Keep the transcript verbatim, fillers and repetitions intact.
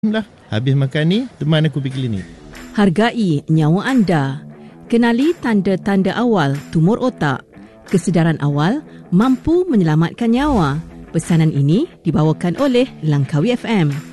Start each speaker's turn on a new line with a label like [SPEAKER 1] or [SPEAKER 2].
[SPEAKER 1] lah. Habis makan ni, teman aku pergi klinik.
[SPEAKER 2] Hargai nyawa anda. Kenali tanda-tanda awal tumor otak. Kesedaran awal mampu menyelamatkan nyawa. Pesanan ini dibawakan oleh Langkawi F M.